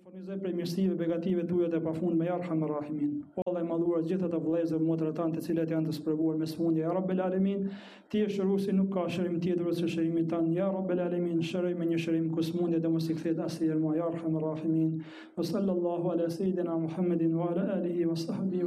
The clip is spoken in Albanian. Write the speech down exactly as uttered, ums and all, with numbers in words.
Furnizoj prej mirësive, begative tuaja të pafundme, ya Arhamar Rahimin. O Allah i madhuar, gjithë ata vëllezër, motra tanë të cilët janë të sprovuar me sëmundje, ya Rabbel Alamin, ti je shëruesi, nuk ka shërim tjetër se shërimi tanë, ya Rabbel Alamin, shëroj me një shërim ku sëmundja do mos i kthehet asnjëherë më, ya Arhamar Rahimin. Wa sallallahu ala sayidina Muhammedin wa ala alihi wa sahbihi